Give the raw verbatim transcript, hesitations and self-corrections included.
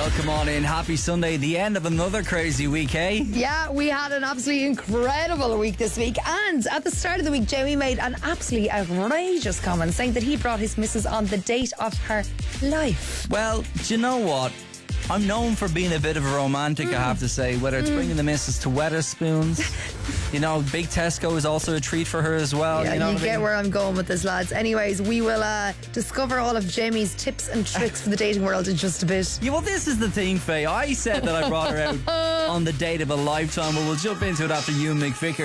Welcome on in. Happy Sunday, the end of another crazy week, eh? Yeah, we had an absolutely incredible week this week. And at the start of the week, Jamie made an absolutely outrageous comment saying that he brought his missus on the date of her life. Well, do you know what? I'm known for being a bit of a romantic, mm. I have to say, whether it's mm. bringing the missus to Wetherspoons. You know, Big Tesco is also a treat for her as well. Yeah, you know you what get I mean? where I'm going with this, lads. Anyways, we will uh, discover all of Jamie's tips and tricks for the dating world in just a bit. Yeah, well, this is the thing, Faye. I said that I brought her out on the date of a lifetime. Well, we'll jump into it after you, McVicker.